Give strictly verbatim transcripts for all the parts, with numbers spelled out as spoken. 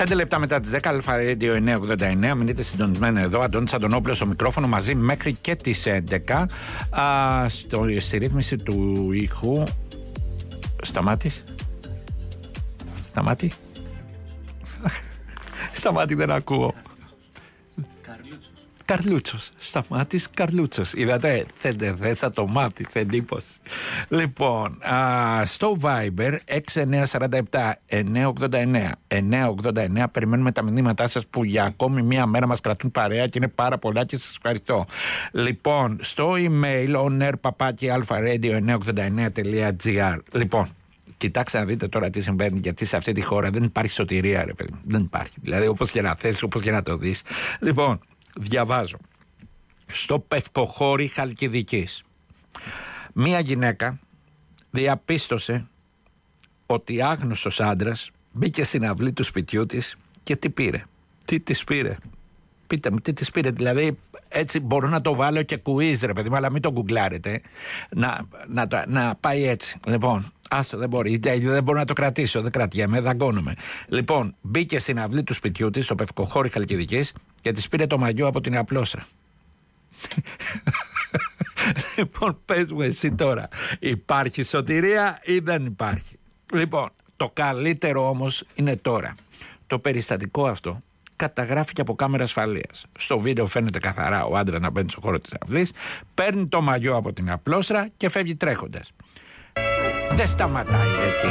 πέντε λεπτά μετά τις δέκα, Αλφα Radio εννιακόσια ογδόντα εννέα. Μείνετε συντονισμένοι εδώ. Αντώνης Αντωνόπουλος στο μικρόφωνο μαζί μέχρι και τις έντεκα. Α, στο, στη ρύθμιση του ήχου. Σταμάτης. Σταμάτη. Σταμάτη, δεν ακούω. Καρλούτσος. Σταμάτης Καρλούτσος. Είδατε, δεν θα το μάθεις, εντύπωση. Λοιπόν, α, στο Viber έξι εννιά τέσσερα επτά εννιακόσια ογδόντα εννέα εννιακόσια ογδόντα εννέα περιμένουμε τα μηνύματά σας που για ακόμη μία μέρα μας κρατούν παρέα και είναι πάρα πολλά και σας ευχαριστώ. Λοιπόν, στο email onair παπάκι alpharadio εννιακόσια ογδόντα εννέα τελεία gr. Λοιπόν, κοιτάξτε να δείτε τώρα τι συμβαίνει, γιατί σε αυτή τη χώρα δεν υπάρχει σωτηρία, ρε παιδί. Δεν υπάρχει. Δηλαδή, όπως και να θες, όπως και να το δεις. Λοιπόν, διαβάζω. Στο Πευκοχώρι Χαλκιδικής, μία γυναίκα διαπίστωσε ότι άγνωστος άντρας μπήκε στην αυλή του σπιτιού της και τι πήρε. Τι της πήρε. Πείτε μου, τι της πήρε. Δηλαδή, έτσι μπορώ να το βάλω και quiz, ρε παιδί μου, αλλά μην το γκουγκλάρετε. Να, να, να πάει έτσι. Λοιπόν, άστο, δεν μπορεί. Δεν μπορώ να το κρατήσω. Δεν κρατιέμαι, δαγκώνομαι. Λοιπόν, μπήκε στην αυλή του σπιτιού της, στο Πευκοχώρι Χαλκιδικής, και της πήρε το μαγιό από την απλόστρα. Λοιπόν, πες μου εσύ τώρα, υπάρχει σωτηρία ή δεν υπάρχει? Λοιπόν, το καλύτερο όμως είναι τώρα. Το περιστατικό αυτό καταγράφηκε από κάμερα ασφαλείας. Στο βίντεο φαίνεται καθαρά ο άντρας να μπαίνει στο χώρο της αυλής, παίρνει το μαγιό από την απλόστρα και φεύγει τρέχοντας. Δεν σταματάει εκεί.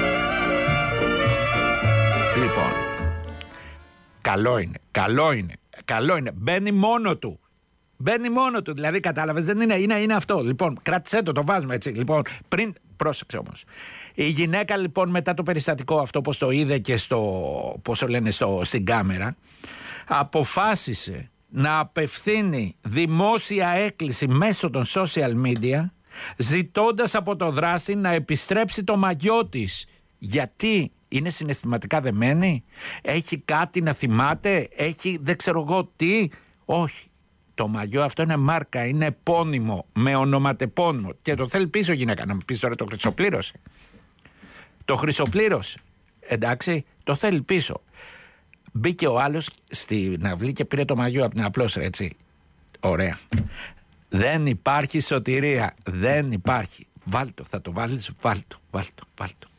Λοιπόν, καλό είναι, καλό είναι, καλό είναι. Μπαίνει μόνο του. Μπαίνει μόνο του, δηλαδή κατάλαβες, δεν είναι, είναι, είναι αυτό. Λοιπόν, κράτησέ το, το βάζουμε έτσι. Λοιπόν, πριν, πρόσεξε όμως. Η γυναίκα λοιπόν μετά το περιστατικό αυτό, όπως το είδε και στο, πώς το λένε, στο, στην κάμερα, αποφάσισε να απευθύνει δημόσια έκκληση μέσω των social media, ζητώντας από το δράστη να επιστρέψει το μαγιό της. Γιατί είναι συναισθηματικά δεμένη, έχει κάτι να θυμάται, έχει δεν ξέρω εγώ τι. Όχι. Το μαγιό αυτό είναι μάρκα, είναι επώνυμο, με ονοματεπώνυμο. Και το θέλει πίσω γυναίκα. Να μου πεις τώρα, το χρυσοπλήρωσε. Το χρυσοπλήρωσε. Εντάξει, το θέλει πίσω. Μπήκε ο άλλος στην αυλή και πήρε το μαγιό από την απλόστρα, έτσι. Ωραία. Δεν υπάρχει σωτηρία. Δεν υπάρχει. Βάλτο, θα το βάλεις, βάλτο, βάλτο, βάλτο.